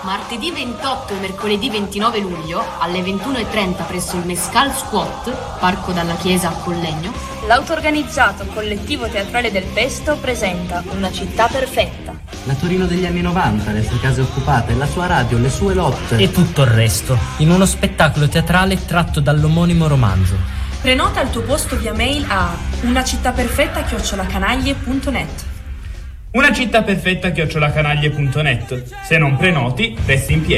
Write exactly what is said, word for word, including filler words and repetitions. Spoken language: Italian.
martedì ventotto e mercoledì ventinove luglio alle ventuno e trenta presso il Mescal Squat, Parco dalla Chiesa a Collegno, l'autoorganizzato collettivo teatrale del Pesto presenta Una città perfetta. La Torino degli anni novanta, le sue case occupate, la sua radio, le sue lotte e tutto il resto, in uno spettacolo teatrale tratto dall'omonimo romanzo. Prenota il tuo posto via mail a unacittaperfetta chiocciola canaglie punto net. Una città perfetta chiocciola canaglie punto net. Se non prenoti, resti in piedi.